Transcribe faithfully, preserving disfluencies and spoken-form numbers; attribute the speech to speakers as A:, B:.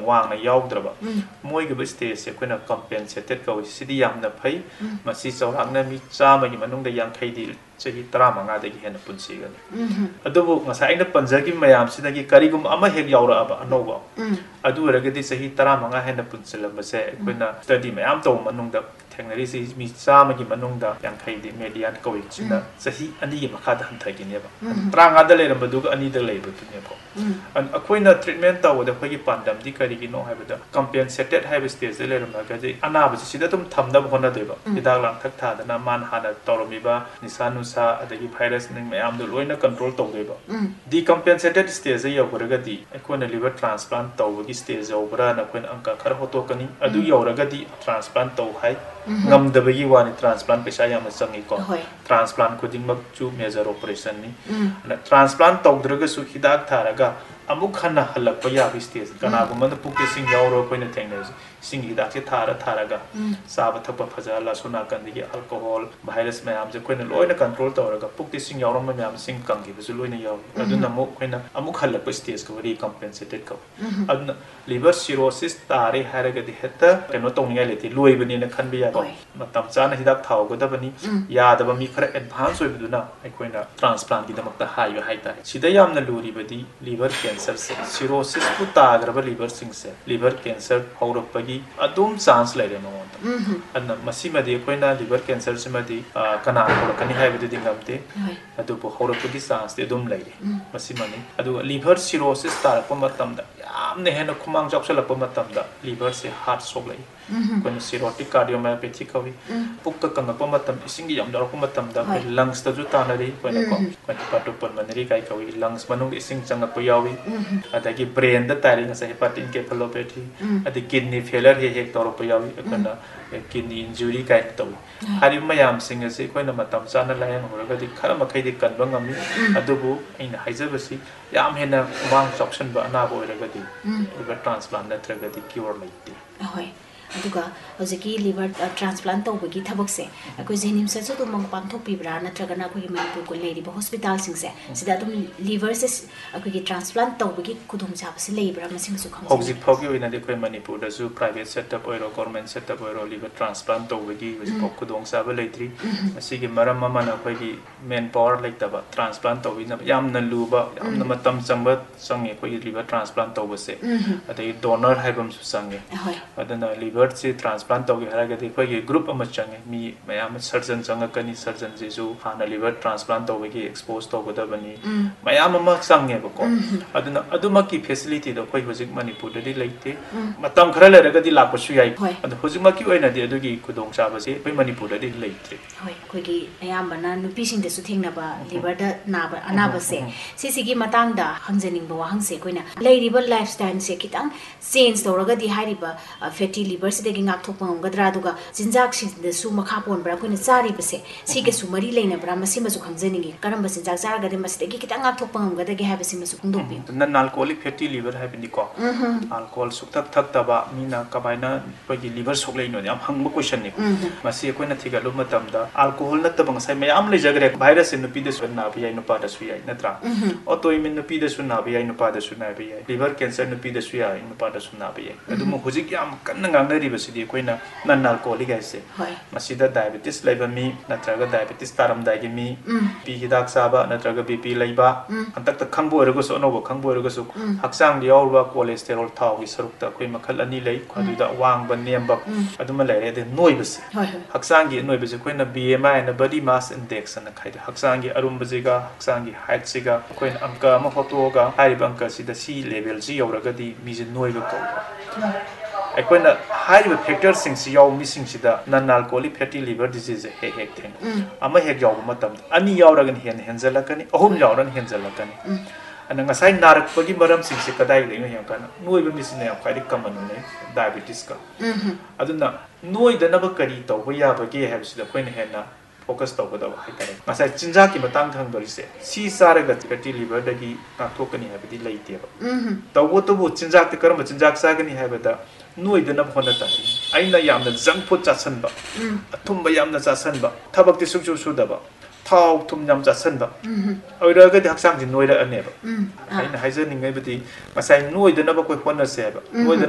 A: वांगना याउद्रबा मोइगबो stage से अखोइना compensated कवि सिदि यामना फै मसी चौराकना मी चामगी मनुंगदा यांखैदि चही तरामंगा दगी हेन पुनसिगनि अदुबु ngasa aina panjagi mayam sidagi karigum ama hek yaura aba anoba adu ragadi चही तरामंगा हेन पुनसिलबसे अखोइना स्टडी mayam तो मनुंगदा थेंगनरी से मी चामगी मनुंगदा यांखैदि मेडियन कवि चिना चही अनि गे मखादा हंथगिनेबा तरांगादा लेरमबदुग अनिदा लेबकिनेबो अन अखोइना ट्रीटमेंट तवदा खैगी पांडम दि करिगिनो हाइबदा कम्पेंसेटेड हाइब स्टेज ले लेरमगाजे अनाबसे सिदा तुम थमदब होना देबा हिदाक लांथक थादना मान हाना तौरमिबा निसानुसा अदगी भाइरस निंग मयाम दु लोइना कंट्रोल तौदेबा दि compensated stage यौरगदी अखोइना liver transplant तौबगी stage यौबरा न अखोइना अंका खर होतोकनी अदु यौरगदी ट्रांसप्लांट तौ हाइ ngam वानी ट्रांसप्लांट पैसा याम संगी को ट्रांसप्लांट खुदिंग चू मेजर ऑपरेशन नि ट्रांसप्लांट तौद्रगसु हिदाक थारगा अमुक हन्ना हल्लक याबी स्टेज कनागुमन पुके सिंग यावरो कोइना थेंगनेस सिंग हिदाक से थारा थारगा साब थप फजाला सुना कंदिगे अल्कोहल भाइरस मयाम जे कोइना लोइना कंट्रोल तौरगा पुके सिंग यावरो मयाम सिंग कंगी बसु लोइना याव अदुना मु कोइना अमुक हल्लक स्टेज को री कंपेंसेटेड को अदुना लिवर सिरोसिस तारे हारगदि हेता केनो तोंनिया लेति लोइबनि न खनबि या मतम चाना हिदाक थावगदबनि यादबा मी खरा एडवांस ओइबदुना अखोइना ट्रांसप्लांट की दमकता हाइयो हाइता सिदा यामना लुरिबदि लिवर कैंसर से सिरोसिस पु ताग्रब लिवर सिंग से लिवर कैंसर हौरपगी अदुम चांस लेरे नोंद अन मसीमदि अखोइना लिवर कैंसर सिमदि कना हौरकनि हाइबदि दिंगमते अदुबो हौरपगी चांस ते दुम लेरे मसीमनि अदु लिवर सिरोसिस तारप मतमदा यामने हेन खुमांग जौसलप मतमदा लिवर से हार्ट स्ट्रोक लै कोन सिरोटिक कार्डियोमायोपैथी कवि पुक्का कंगप मतम इसिंगी याम दरप मतमदा लंग्स तजु तानरी कोन को कोन पाटो पल्मोनरी काय कवि लंग्स मनुंग इसिंग चंगप यावी अदगी ब्रेन द तारिंग से हेपाटिन केफलोपैथी अदि किडनी फेलियर हे हे तोरप यावी कोन किडनी इंजुरी काय तवि हारि मयाम सिंग से कोन मतम चाना लायन होरगदि खर मखैदि कनब ngami अदुबु अइना हाइजबसि याम हेना मांग जॉक्सन ब अनाब ओरगदि लिवर ट्रांसप्लांट नत्रगदि क्योर लैते
B: होय अदुगा हजकी लिवर ट्रांसप्लांट तौबगी थबकसे अखोय जेनिम्स से तो मंग पांथोपिब्रा नत्रगना अखोय मणिपुर को लेरिबो हॉस्पिटल सिंगसे सिदा तुम लिवर से अखोय ट्रांसप्लांट तौबगी खुदुम चाबसे लेब्रा मसिंगसु खंग
A: हौजिक फौगी ओइना दे अखोय मणिपुर दसु private setup ओइरो government setup ओइरो liver transplant तौबगी हजि खुदुम चाब लेत्रि मसिगे मरम ममन अखोयगी मेन पावर लेतबा ट्रांसप्लांट तौबिना यामना लुबा यामना मतम चंग संगे अखोय लिवर ट्रांसप्लांट तौबसे अदै डोनर हाइबम सु संगे अदना लिवर से ट्रांसप्लांट तौगे हरगदि अखोयगी ग्रुप अमा चंगे मी मयाम सर्जन चंगकनी सर्जन जेजु हाना लिवर ट्रांसप्लांट तौबगी एक्सपोज तौगदबनी मयाम अमा चंगे बको अदना अदुमकी फैसिलिटी दो अखोय हजिक मणिपुर दि लेते मतम खरा लेरगदि लापसु याई अद हजिकमकी ओइनादि अदुगी खुदोंग चाबसे अखोय मणिपुर दि लेते
B: होय अखोयगी अयामबना नुपिसिंग दसु थेंगनाबा लिवर द नाबा अनाबसे सिसिगी मतंगदा हंजनिंग वहांगसे अखोयना लेरिबा लाइफस्टाइल से खितांग change तौरगदि हारिबा fatty liver सिदगी ngaktokpa ngamgadra aduga jinjak sindasu makha ponbra koina chari base sige su mari leina bra masima su khangjaningi karamba jinjak charaga de masidagi kitang ngaktokpa ngamgadagi haibase masu khungdopi
A: nan alcoholic fatty liver haibini ko alcohol sukthak thak taba mina kabaina koigi liver soklei no yam hangba question ni masi koina thigalu matamda alcohol natabang sai mayam le jagre virus in nupi de sunna bi ai nupa da su ai natra autoimmune nupi de sunna bi ai nupa da sunna bi ai liver cancer nupi de su ai nupa da sunna bi ai adum hujik yam kanna ngang बसिदी Koyna none alcoholic आइसे मसिदा diabetes लेबा मी नत्रगा diabetes तारम दागी मी P हिदाक साबा नत्रगा BP लेबा अंतक त खंगबो रगो सो नोबो खंगबो रगो सो हक्सांग दि यावबा cholesterol थाव gi saruk ta koi makhal ani lei khadu da wang ban nem ba aduma leire de noi basi hक्सांग gi noi basi koina B M I na body mass index na khaida hक्सांग gi arum basi ga hक्सांग gi height siga koina anka ma photo ga hari banka sida C level ji yauraga di mi je noi ba ko अखोना HYBE factor सिंग से याव missing सिदा none alcoholic fatty liver disease हे हे थें अमा हेक याव मतम अनि यावरगन हेन हेंजलकनी अहुम यावरन हेंजलकनी अन ngasai narakpagi maram sing se kadai le ngam kan noi ba misine ya khai common ne diabetes ka aduna noi da na ba kari to ba ya ba ge have sida koina hena focus to ba da hai tare ngasai chinja ki matang thang dori se si saraga fati liver da gi ta thokani ha bi leite ba to go to bu chinja te karam chinja sa gani ha ba da noi da na phona ta aina yamna junk food chasan ba thum ba yamna chasan ba thabak ti suk su da ba thau thum yam chasan ba oira ga dak sang ji noi da ane ba aina haizer ningai ba ti masai noi da na ba koi phona se ba noi